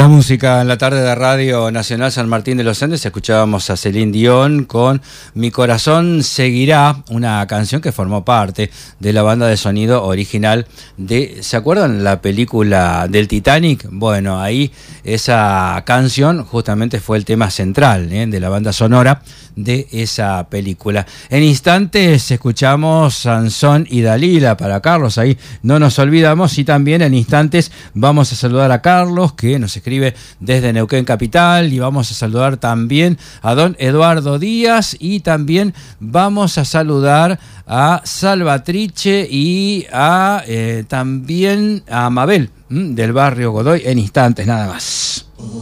Más música en la tarde de Radio Nacional San Martín de los Andes. Escuchábamos a Celine Dion con Mi Corazón Seguirá, una canción que formó parte de la banda de sonido original de, ¿se acuerdan la película del Titanic? Bueno, ahí esa canción justamente fue el tema central de la banda sonora de esa película. En instantes escuchamos Sansón y Dalila para Carlos, ahí no nos olvidamos, y también en instantes vamos a saludar a Carlos, que nos escribe desde Neuquén Capital, y vamos a saludar también a don Eduardo Díaz, y también vamos a saludar a Salvatrice y a también a Mabel del barrio Godoy en instantes nada más.